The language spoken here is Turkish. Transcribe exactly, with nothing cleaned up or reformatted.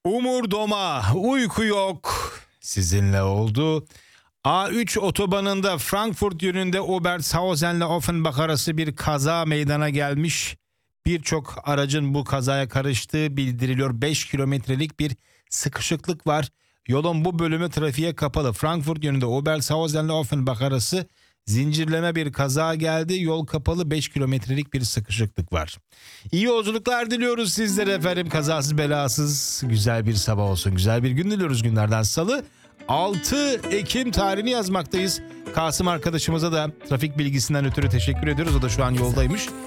Umurdoma uyku yok sizinle oldu. A üç otobanında Frankfurt yönünde Obershausen'le Offenbach arası bir kaza meydana gelmiş. Birçok aracın bu kazaya karıştığı bildiriliyor. beş kilometrelik bir sıkışıklık var. Yolun bu bölümü trafiğe kapalı. Frankfurt yönünde Obershausen'le Offenbach arası zincirleme bir kaza geldi. Yol kapalı, beş kilometrelik bir sıkışıklık var. İyi yolculuklar diliyoruz sizlere efendim. Kazasız belasız güzel bir sabah olsun. Güzel bir gün diliyoruz günlerden salı. altı Ekim tarihini yazmaktayız. Kasım arkadaşımıza da trafik bilgisinden ötürü teşekkür ediyoruz. O da şu an yoldaymış.